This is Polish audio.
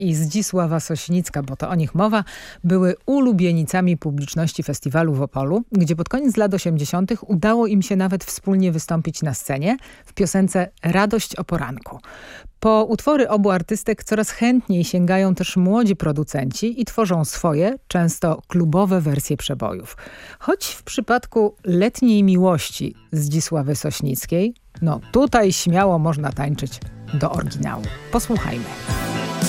i Zdzisława Sośnicka, bo to o nich mowa, były ulubienicami publiczności festiwalu w Opolu, gdzie pod koniec lat 80. udało im się nawet wspólnie wystąpić na scenie w piosence Radość o poranku. Po utwory obu artystek coraz chętniej sięgają też młodzi producenci i tworzą swoje, często klubowe wersje przebojów. Choć w przypadku Letniej miłości Zdzisławy Sośnickiej, no tutaj śmiało można tańczyć do oryginału. Posłuchajmy.